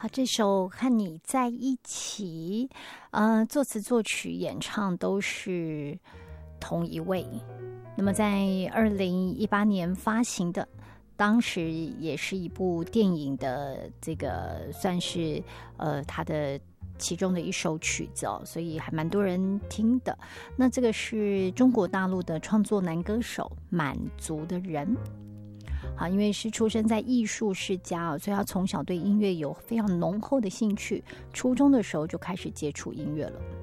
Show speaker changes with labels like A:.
A: 好，这首《和你在一起》，作词、作曲、演唱都是同一位。那么在2018年发行的，当时也是一部电影的这个算是他的其中的一首曲子哦，所以还蛮多人听的。那这个是中国大陆的创作男歌手满族的人。好，因为是出生在艺术世家，所以他从小对音乐有非常浓厚的兴趣。初中的时候就开始接触音乐了。